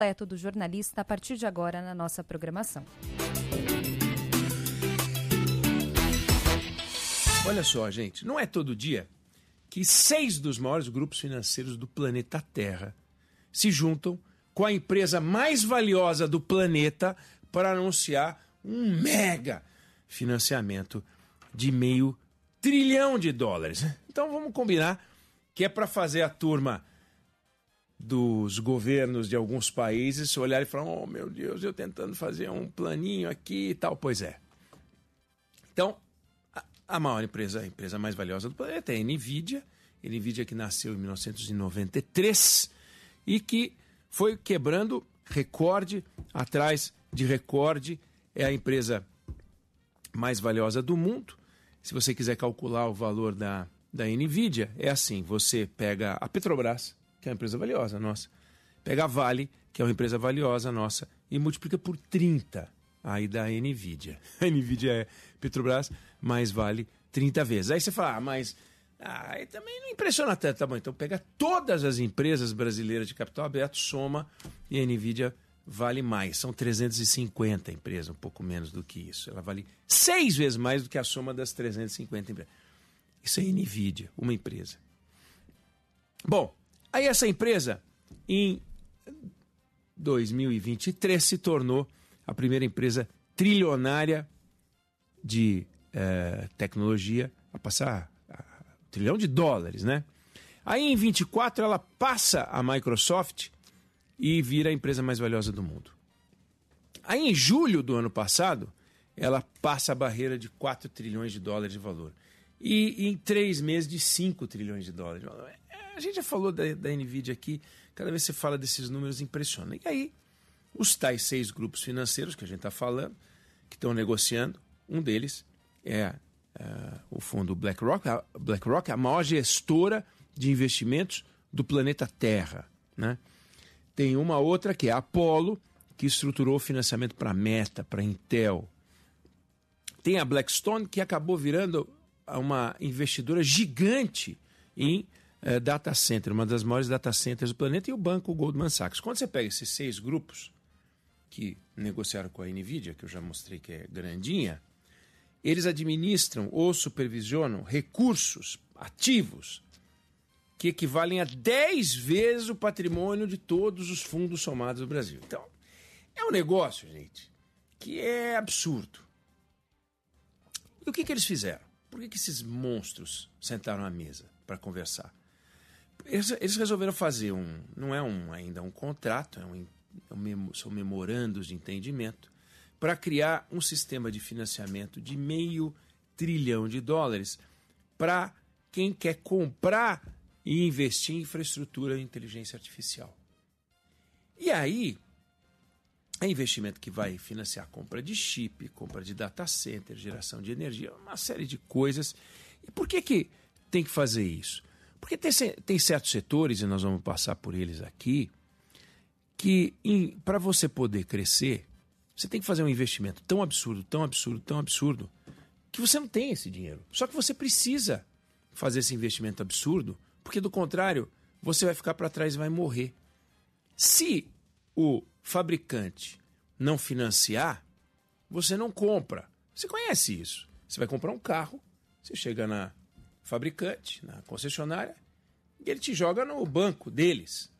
completo do jornalista a partir de agora na nossa programação. Olha só, gente, não é todo dia que 6 dos maiores grupos financeiros do planeta Terra se juntam com a empresa mais valiosa do planeta para anunciar um mega financiamento de $500 bilhão. Então vamos combinar que é para fazer a turma dos governos de alguns países olhar e falar: oh meu Deus, eu tentando fazer um planinho aqui e tal. Pois é. Então, a maior empresa, a empresa mais valiosa do planeta é a NVIDIA. NVIDIA que nasceu em 1993 e que foi quebrando recorde atrás de recorde. É a empresa mais valiosa do mundo. Se você quiser calcular o valor da NVIDIA, é assim: você pega a Petrobras, que é uma empresa valiosa nossa, pega a Vale, que é uma empresa valiosa nossa, e multiplica por 30 aí da NVIDIA. A NVIDIA é Petrobras, mais Vale 30 vezes. Aí você fala: mas aí também não impressiona tanto. Tá bom, então pega todas as empresas brasileiras de capital aberto, soma, e a NVIDIA vale mais. São 350 empresas, um pouco menos do que isso. Ela vale 6 vezes mais do que a soma das 350 empresas. Isso é NVIDIA, uma empresa. Bom, aí essa empresa, em 2023, se tornou a primeira empresa trilionária de tecnologia a passar $1 trilhão, né? Aí em 24 ela passa a Microsoft e vira a empresa mais valiosa do mundo. Aí em julho do ano passado, ela passa a barreira de $4 trilhões de valor. E em 3 meses de $5 trilhões de valor. A gente já falou da NVIDIA aqui, cada vez que você fala desses números impressiona. E aí, os tais 6 grupos financeiros que a gente está falando, que estão negociando, um deles é o fundo BlackRock, a maior gestora de investimentos do planeta Terra, né? Tem uma outra que é a Apollo, que estruturou o financiamento para a Meta, para a Intel. Tem a Blackstone, que acabou virando uma investidora gigante em data center, uma das maiores data centers do planeta, e o banco Goldman Sachs. Quando você pega esses 6 grupos que negociaram com a NVIDIA, que eu já mostrei que é grandinha, eles administram ou supervisionam recursos ativos que equivalem a 10 vezes o patrimônio de todos os fundos somados do Brasil. Então, é um negócio, gente, que é absurdo. E o que eles fizeram? Por que esses monstros sentaram à mesa para conversar? Eles resolveram fazer não é ainda um contrato, são memorandos de entendimento, para criar um sistema de financiamento de $500 trilhão para quem quer comprar e investir em infraestrutura de inteligência artificial. E aí, é investimento que vai financiar compra de chip, compra de data center, geração de energia, uma série de coisas. E por que tem que fazer isso? Porque tem certos setores, e nós vamos passar por eles aqui, que para você poder crescer, você tem que fazer um investimento tão absurdo, que você não tem esse dinheiro. Só que você precisa fazer esse investimento absurdo, porque do contrário, você vai ficar para trás e vai morrer. Se o fabricante não financiar, você não compra. Você conhece isso. Você vai comprar um carro, você chega na fabricante, na concessionária, e ele te joga no banco deles.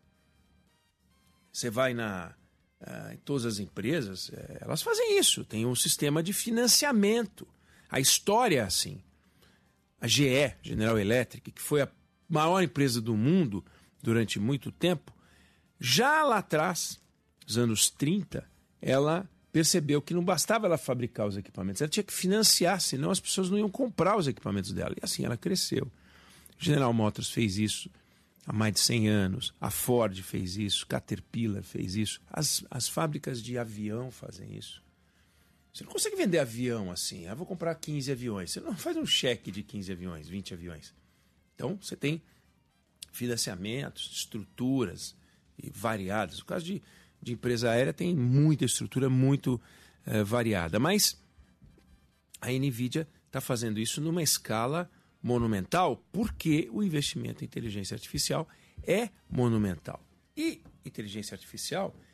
Você vai em todas as empresas, elas fazem isso. Tem um sistema de financiamento. A história é assim. A GE, General Electric, que foi a maior empresa do mundo durante muito tempo, já lá atrás, nos anos 30, ela percebeu que não bastava ela fabricar os equipamentos, ela tinha que financiar, senão as pessoas não iam comprar os equipamentos dela. E assim ela cresceu. General Motors fez isso há mais de 100 anos, a Ford fez isso, Caterpillar fez isso, as fábricas de avião fazem isso. Você não consegue vender avião assim, vou comprar 15 aviões. Você não faz um cheque de 15 aviões, 20 aviões. Então, você tem financiamentos, estruturas variadas. No caso de empresa aérea, tem muita estrutura, muito variada. Mas a NVIDIA está fazendo isso numa escala monumental, porque o investimento em inteligência artificial é monumental. E inteligência artificial